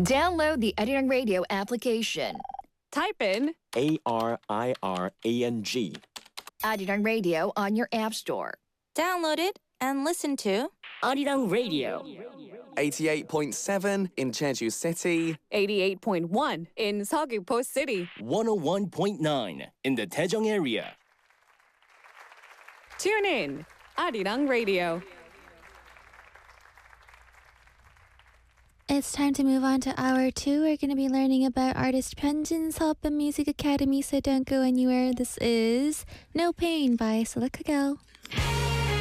Download the Arirang Radio application. Type in ARIRANG. Arirang Radio on your app store. Download it and listen to Arirang Radio. 88.7 in Jeju City. 88.1 in Seogwipo City. 101.9 in the Daejeong area. Tune in, Arirang Radio. It's time to move on to hour 2. We're going to be learning about artist Hyunjin's help and Music Academy, so don't go anywhere. This is No Pain by Silica Girl.